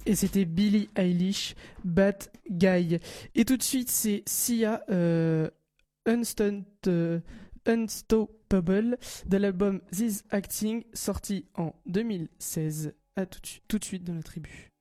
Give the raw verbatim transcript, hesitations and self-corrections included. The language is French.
Et c'était Billie Eilish, Bad Guy. Et tout de suite, c'est Sia, euh, Unstunt, euh, Unstoppable, de l'album This Acting, sorti en deux mille seize. À tout, de suite- tout de suite dans la tribu.